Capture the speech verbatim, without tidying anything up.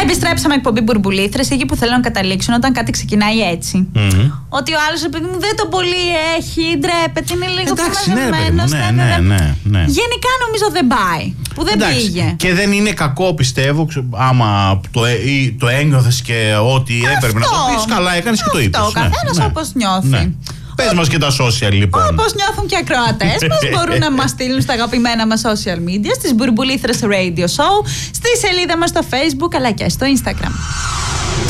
Επιστρέψαμε εκπομπή Μπουρμπουλήθρες. Εκεί που θέλω να καταλήξουν όταν κάτι ξεκινάει έτσι. Mm-hmm. Ότι ο άλλος, επειδή μου δεν το πολύ έχει, ντρέπεται, είναι λίγο πιο μαζεμένος. Ναι, ναι, ναι, ναι, ναι. Γενικά νομίζω δεν πάει. Που δεν εντάξει, πήγε. Και δεν είναι κακό, πιστεύω, άμα το, το ένιωθες και ό,τι αυτό έπρεπε να το πεις, καλά έκανες και το είπες. Ο καθένας ναι, όπως νιώθει. Ναι. Πες μας και τα social λοιπόν. Όπως νιώθουν και οι ακροατές μας, μπορούν να μας στείλουν στα αγαπημένα μας social media, στις Μπουρμπουλήθρες Radio Show, στη σελίδα μας στο Facebook αλλά και στο Instagram.